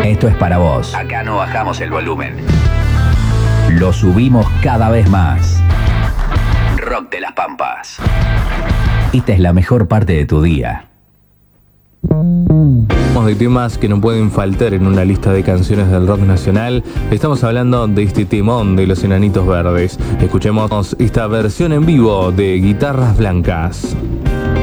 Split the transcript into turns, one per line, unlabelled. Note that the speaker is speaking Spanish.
Esto es para vos. Acá no bajamos el volumen. Lo subimos cada vez más. Rock de las Pampas. Esta es la mejor parte de tu día.
De temas que no pueden faltar en una lista de canciones del rock nacional. Estamos hablando de este temón de Los Enanitos Verdes. Escuchemos esta versión en vivo de Guitarras Blancas.